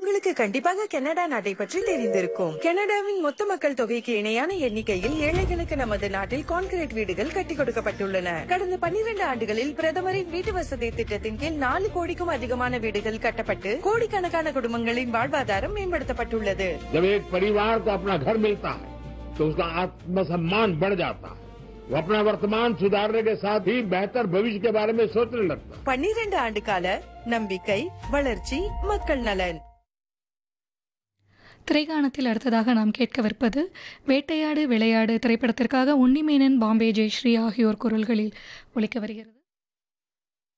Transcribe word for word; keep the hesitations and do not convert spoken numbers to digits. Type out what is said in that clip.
உங்களுக்கு கண்டிப்பாக கனடா நாட்டை பற்றி தெரிந்திருக்கும். கனடாவின் மொத்த மக்கள் தொகைக்கு இணையான எண்ணிக்கையில் ஏழைகளுக்கு நமது நாட்டில் கான்கிரீட் வீடுகள் கட்டி கொடுக்கப்பட்டுள்ளன. கடந்த பன்னிரண்டு ஆண்டுகளில் பிரதமரின் வீட்டு வசதி திட்டத்தின் கீழ் நாலு கோடிக்கும் அதிகமான வீடுகள் கட்டப்பட்டு கோடிக்கணக்கான குடும்பங்களின் வாழ்வாதாரம் மேம்படுத்தப்பட்டுள்ளது. वो अपना वर्तमान सुधारने के साथ ही बेहतर भविष्य के बारे में सोचने लगता है. பன்னிரண்டு ஆண்டு கால நம்பிக்கை, வளர்ச்சி, மக்கள் நலன். திரைகாணத்தில் அடுத்ததாக நாம் கேட்கவிருப்பது வேட்டையாடு விளையாடு திரைப்படத்திற்காக உன்னிமேனன், பாம்பே ஜெயஸ்ரீ ஆகியோர் குரல்களில் ஒலிக்க வருகிறது.